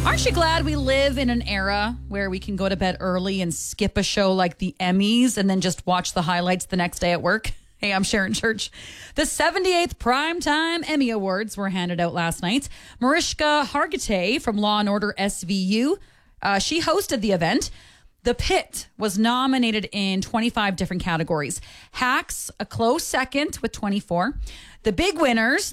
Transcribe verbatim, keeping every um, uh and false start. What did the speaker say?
Aren't you glad we live in an era where we can go to bed early and skip a show like the Emmys and then just watch the highlights the next day at work? Hey, I'm Sharon Church. The seventy-eighth Primetime Emmy Awards were handed out last night. Mariska Hargitay from Law and Order S V U, uh, she hosted the event. The Pit was nominated in twenty-five different categories. Hacks, a close second with twenty-four. The big winners,